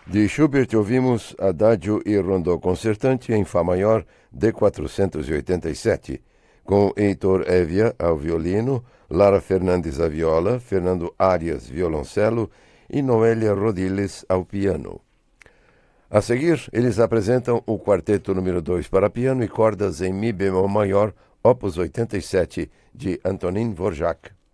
De Schubert ouvimos Adagio e Rondô concertante em Fá maior de 487, com Heitor Évia ao violino, Lara Fernandes à viola, Fernando Arias violoncelo e Noélia Rodilles ao piano. A seguir, eles apresentam o quarteto número 2 para piano e cordas em Mi bemol maior, opus 87, de Antonin Dvorak.